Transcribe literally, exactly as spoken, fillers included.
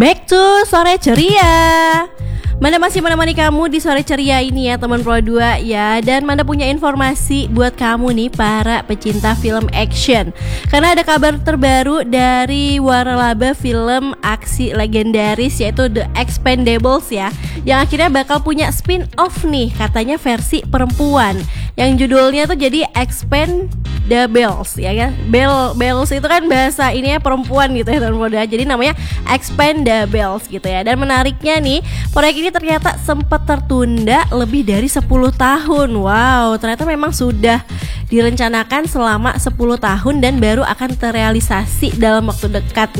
Back to Sore Ceria. Manda masih menemani kamu di Sore Ceria ini ya teman Pro dua ya. Dan Manda punya informasi buat kamu nih para pecinta film action. Karena ada kabar terbaru dari waralaba film aksi legendaris yaitu The Expendables ya, yang akhirnya bakal punya spin-off nih, katanya versi perempuan, yang judulnya tuh jadi Expendables ya kan. Bell, Bells itu kan bahasa ini ya perempuan gitu ya teman Pro dua. Jadi namanya Expendables gitu ya. Dan menariknya nih, proyek ini ternyata sempat tertunda lebih dari sepuluh tahun. Wow, ternyata memang sudah direncanakan selama sepuluh tahun dan baru akan terrealisasi dalam waktu dekat